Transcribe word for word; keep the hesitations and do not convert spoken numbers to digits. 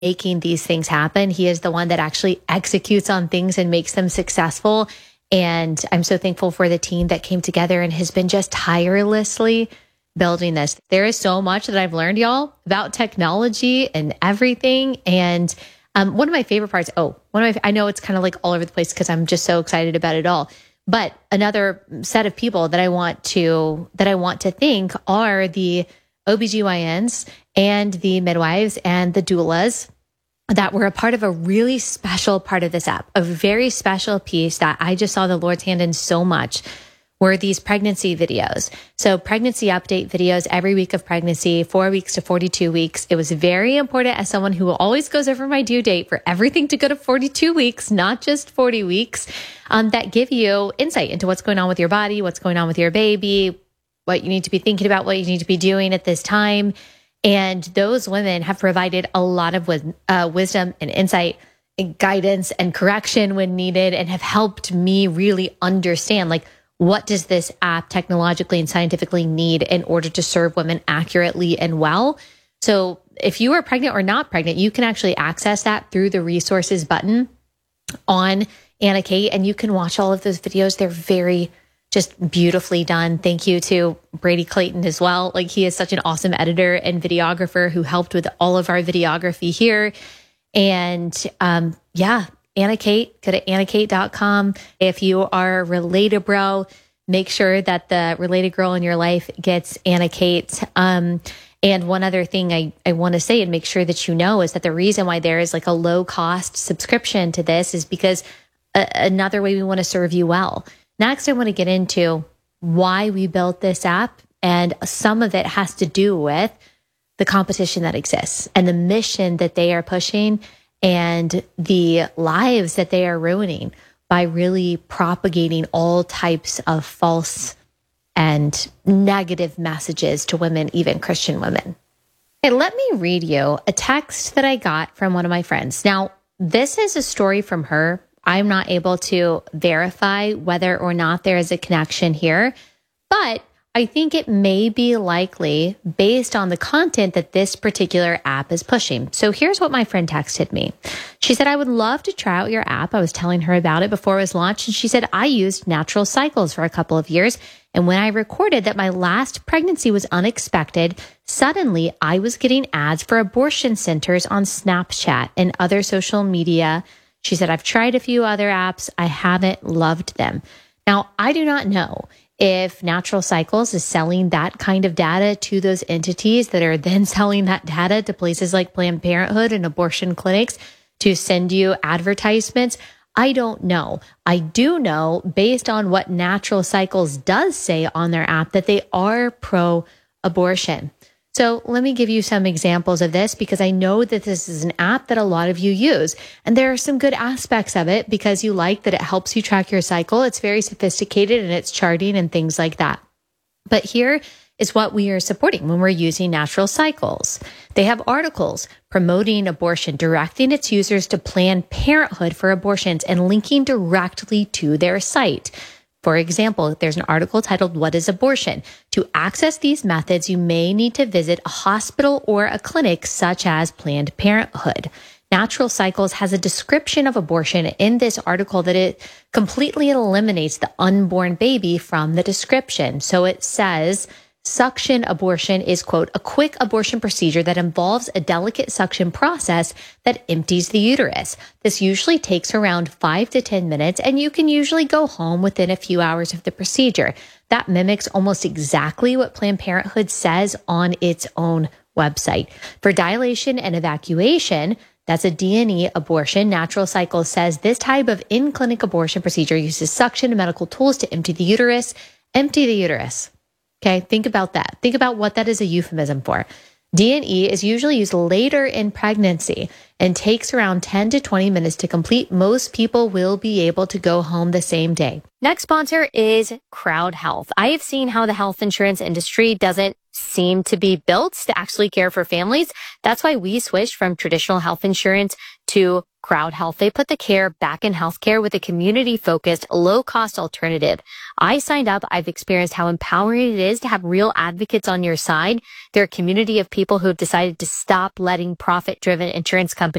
making these things happen. He is the one that actually executes on things and makes them successful. And I'm so thankful for the team that came together and has been just tirelessly building this. There is so much that I've learned, y'all, about technology and everything. And um, one of my favorite parts, oh, one of my, I know it's kind of like all over the place because I'm just so excited about it all. But another set of people that I want to, that I want to thank are the O B G Y Ns and the midwives and the doulas that were a part of a really special part of this app. A very special piece that I just saw the Lord's hand in so much were these pregnancy videos. So pregnancy update videos every week of pregnancy, four weeks to forty-two weeks. It was very important as someone who always goes over my due date for everything to go to forty-two weeks, not just forty weeks, um, that give you insight into what's going on with your body, what's going on with your baby, what you need to be thinking about, what you need to be doing at this time. And those women have provided a lot of wis- uh, wisdom and insight and guidance and correction when needed, and have helped me really understand, like, what does this app technologically and scientifically need in order to serve women accurately and well? So if you are pregnant or not pregnant, you can actually access that through the resources button on Anna Kate, and you can watch all of those videos. They're very just beautifully done. Thank you to Brady Clayton as well. Like, he is such an awesome editor and videographer who helped with all of our videography here. And um, yeah, Anna Kate, go to anna kate dot com. If you are a related bro, make sure that the related girl in your life gets Anna Kate. Um, and one other thing I, I want to say and make sure that you know is that the reason why there is like a low cost subscription to this is because a, another way we want to serve you well. Next, I want to get into why we built this app, and some of it has to do with the competition that exists and the mission that they are pushing and the lives that they are ruining by really propagating all types of false and negative messages to women, even Christian women. Hey, let me read you a text that I got from one of my friends. Now, this is a story from her. I'm not able to verify whether or not there is a connection here, but I think it may be likely based on the content that this particular app is pushing. So here's what my friend texted me. She said, I would love to try out your app. I was telling her about it before it was launched. And she said, I used Natural Cycles for a couple of years. And when I recorded that my last pregnancy was unexpected, suddenly I was getting ads for abortion centers on Snapchat and other social media. She said, I've tried a few other apps. I haven't loved them. Now, I do not know if Natural Cycles is selling that kind of data to those entities that are then selling that data to places like Planned Parenthood and abortion clinics to send you advertisements. I don't know. I do know, based on what Natural Cycles does say on their app, that they are pro-abortion. So let me give you some examples of this, because I know that this is an app that a lot of you use. And there are some good aspects of it because you like that it helps you track your cycle. It's very sophisticated and it's charting and things like that. But here is what we are supporting when we're using Natural Cycles. They have articles promoting abortion, directing its users to Planned Parenthood for abortions, and linking directly to their site. For example, there's an article titled, What is Abortion? To access these methods, you may need to visit a hospital or a clinic such as Planned Parenthood. Natural Cycles has a description of abortion in this article that it completely eliminates the unborn baby from the description. So it says, suction abortion is, quote, a quick abortion procedure that involves a delicate suction process that empties the uterus. This usually takes around five to ten minutes, and you can usually go home within a few hours of the procedure. That mimics almost exactly what Planned Parenthood says on its own website. For dilation and evacuation, that's a D and E abortion, Natural Cycles says this type of in-clinic abortion procedure uses suction and medical tools to empty the uterus. Empty the uterus. Okay, think about that. Think about what that is a euphemism for. D and E is usually used later in pregnancy and takes around ten to twenty minutes to complete. Most people will be able to go home the same day. Next sponsor is Crowd Health. I have seen how the health insurance industry doesn't seem to be built to actually care for families. That's why we switched from traditional health insurance to Crowd Health. They put the care back in healthcare with a community-focused, low-cost alternative. I signed up. I've experienced how empowering it is to have real advocates on your side. They're a community of people who have decided to stop letting profit-driven insurance companies